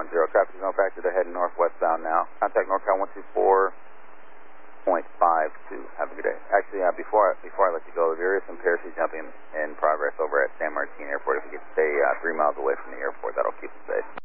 10. Traffic is on factor. They're heading northwestbound now. Contact NorCal 124.52. Have a good day. Actually, before I let you go, there is some parachute jumping in progress over at San Martin Airport. If you could stay 3 miles away from the airport, that'll keep us safe.